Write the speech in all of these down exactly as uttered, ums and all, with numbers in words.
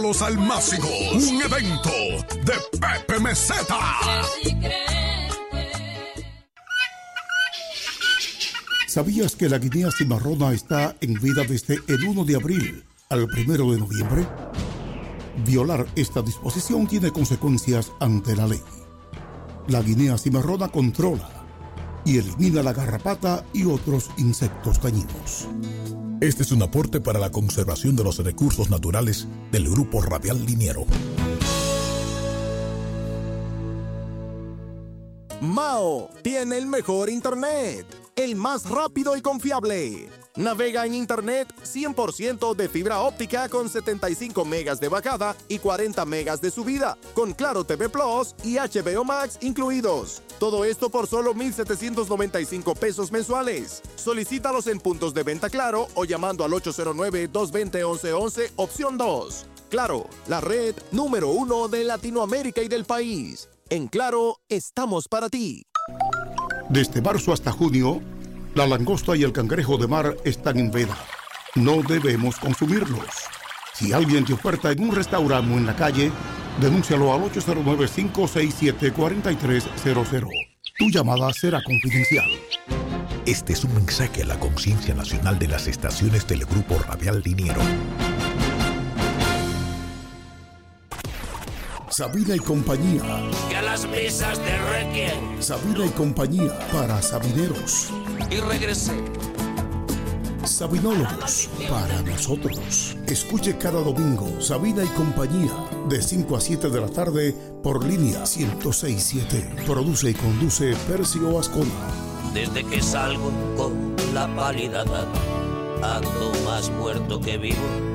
Los Almácigos, un evento de Pepe Meseta. ¿Sabías que la guinea cimarrona está en vida desde el primero de abril al primero de noviembre? Violar esta disposición tiene consecuencias ante la ley. La guinea cimarrona controla y elimina la garrapata y otros insectos dañinos. Este es un aporte para la conservación de los recursos naturales del Grupo Radial Liniero. Mao tiene el mejor internet, el más rápido y confiable. Navega en internet cien por ciento de fibra óptica con setenta y cinco megas de bajada y cuarenta megas de subida, con Claro T V Plus y H B O Max incluidos. Todo esto por solo mil setecientos noventa y cinco pesos mensuales. Solicítalos en puntos de venta Claro o llamando al ocho cero nueve, dos dos cero, once once, opción dos. Claro, la red número uno de Latinoamérica y del país. En Claro, estamos para ti. Desde marzo hasta junio, la langosta y el cangrejo de mar están en veda. No debemos consumirlos. Si alguien te oferta en un restaurante o en la calle, denúncialo al ocho cero nueve, cinco seis siete, cuatro tres cero cero. Tu llamada será confidencial. Este es un mensaje a la conciencia nacional de las estaciones del Grupo Radial Liniero. Sabina y compañía. Que a las mesas te requien. Sabina y compañía para sabineros. Y regresé. Sabinólogos para nosotros. Escuche cada domingo Sabina y compañía de cinco a siete de la tarde por línea ciento seis punto siete. Produce y conduce Percio Ascona. Desde que salgo con la pálida edad, ando más muerto que vivo.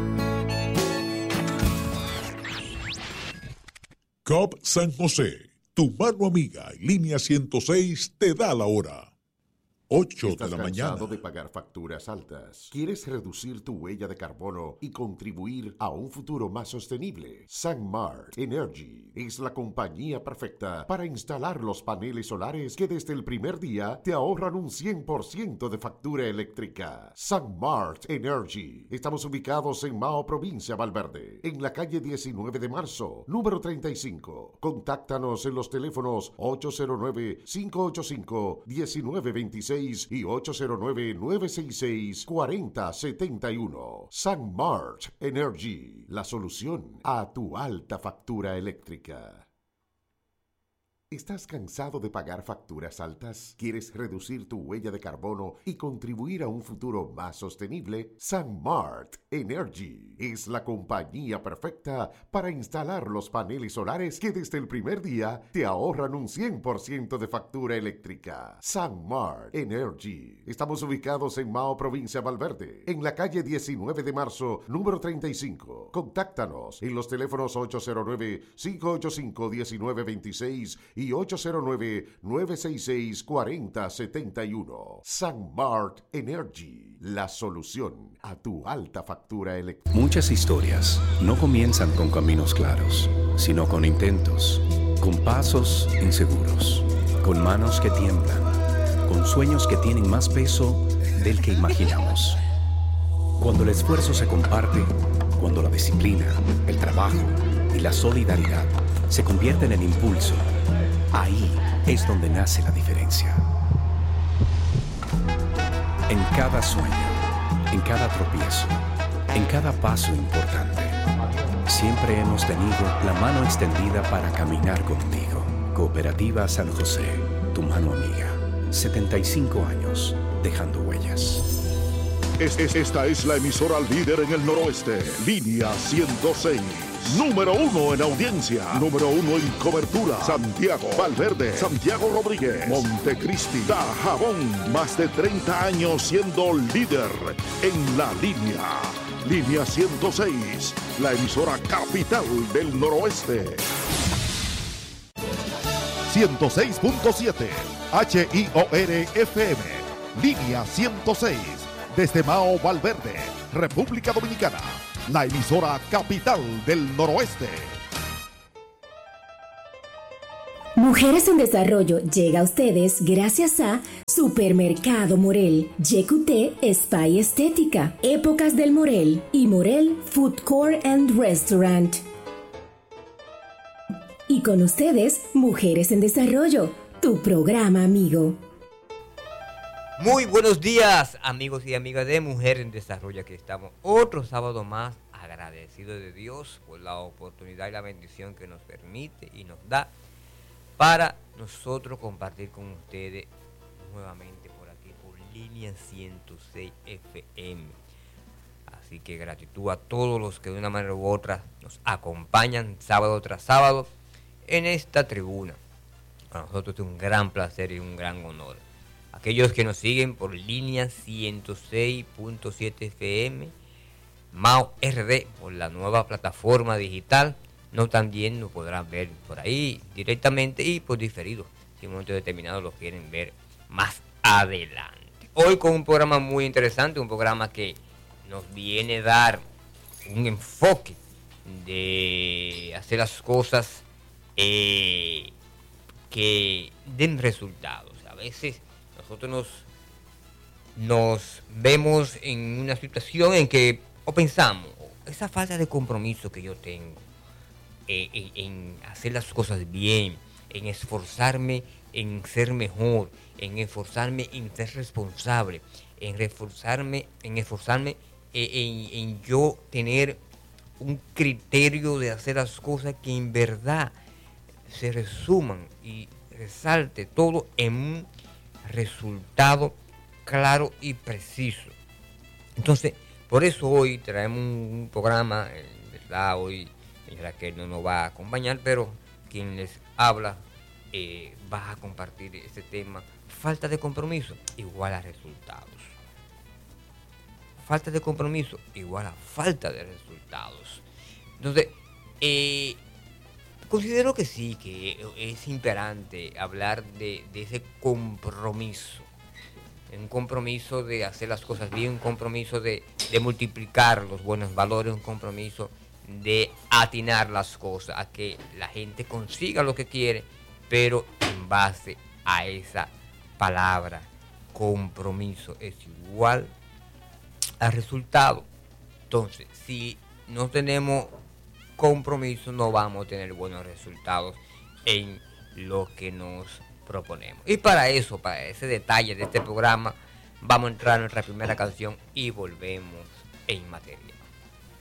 C O P San José, tu mano amiga y línea ciento seis te da la hora. ocho de la mañana. ¿Estás cansado de pagar facturas altas? ¿Quieres reducir tu huella de carbono y contribuir a un futuro más sostenible? SunMart Energy es la compañía perfecta para instalar los paneles solares que desde el primer día te ahorran un cien por ciento de factura eléctrica. SunMart Energy. Estamos ubicados en Mao, provincia Valverde, en la calle diecinueve de marzo, número treinta y cinco. Contáctanos en los teléfonos ocho cero nueve, cinco ocho cinco, uno nueve dos seis y ocho cero nueve, nueve seis seis, cuatro cero siete uno. SunMart Energy, la solución a tu alta factura eléctrica. ¿Estás cansado de pagar facturas altas? ¿Quieres reducir tu huella de carbono y contribuir a un futuro más sostenible? SunMart Energy es la compañía perfecta para instalar los paneles solares que desde el primer día te ahorran un cien por ciento de factura eléctrica. SunMart Energy. Estamos ubicados en Mao, provincia Valverde, en la calle diecinueve de marzo, número treinta y cinco. Contáctanos en los teléfonos ocho cero nueve, cinco ocho cinco, uno nueve dos seis y ocho cero nueve, nueve seis seis, cuatro cero siete uno. SunMart Energy, la solución a tu alta factura eléctrica. Muchas historias no comienzan con caminos claros, sino con intentos, con pasos inseguros, con manos que tiemblan, con sueños que tienen más peso del que imaginamos. Cuando el esfuerzo se comparte, cuando la disciplina, el trabajo y la solidaridad se convierten en impulso, ahí es donde nace la diferencia. En cada sueño, en cada tropiezo, en cada paso importante, siempre hemos tenido la mano extendida para caminar contigo. Cooperativa San José, tu mano amiga. setenta y cinco años, dejando huellas. Es, es, esta es la emisora líder en el noroeste. Línea ciento seis. Número uno en audiencia. Número uno en cobertura. Santiago, Valverde, Santiago Rodríguez, Montecristi, Dajabón. Más de treinta años siendo líder en la línea. Línea ciento seis. La emisora capital del noroeste. ciento seis punto siete. H I O R F M. Línea ciento seis. Desde Mao, Valverde, República Dominicana. La emisora capital del noroeste. Mujer Mujeres en Desarrollo llega a ustedes gracias a Supermercado Morel, Y Q T Spa y Estética, Épocas del Morel y Morel Food Court and Restaurant. Y con ustedes, Mujeres en Desarrollo, tu programa amigo. Muy buenos días, amigos y amigas de Mujeres en Desarrollo. Aquí estamos otro sábado más, agradecidos de Dios por la oportunidad y la bendición que nos permite y nos da para nosotros compartir con ustedes nuevamente por aquí, por Línea ciento seis F M. Así que gratitud a todos los que de una manera u otra nos acompañan sábado tras sábado en esta tribuna. Para nosotros es un gran placer y un gran honor. Aquellos que nos siguen por Línea ciento seis punto siete F M, Mao R D, por la nueva plataforma digital, no también nos podrán ver por ahí directamente y por diferido, si en un momento determinado lo quieren ver más adelante. Hoy con un programa muy interesante, un programa que nos viene a dar un enfoque de hacer las cosas eh, que den resultados. A veces nosotros nos, nos vemos en una situación en que o pensamos, esa falta de compromiso que yo tengo, Eh, en, en hacer las cosas bien, en esforzarme en ser mejor, en esforzarme en ser responsable, en esforzarme, en esforzarme eh, en, en yo tener un criterio de hacer las cosas que en verdad se resuman y resalte todo en un resultado claro y preciso. Entonces, por eso hoy traemos un, un programa, en verdad hoy Raquel no nos va a acompañar, pero quien les habla eh, va a compartir este tema. Falta de compromiso igual a resultados. Falta de compromiso igual a falta de resultados. Entonces, eh, considero que sí, que es imperante hablar de, de ese compromiso. Un compromiso de hacer las cosas bien, un compromiso de, de multiplicar los buenos valores, un compromiso de atinar las cosas, a que la gente consiga lo que quiere, pero en base a esa palabra, compromiso es igual a resultado. Entonces, si no tenemos compromiso, no vamos a tener buenos resultados en lo que nos proponemos. Y para eso, para ese detalle de este programa, vamos a entrar en nuestra primera canción y volvemos en materia.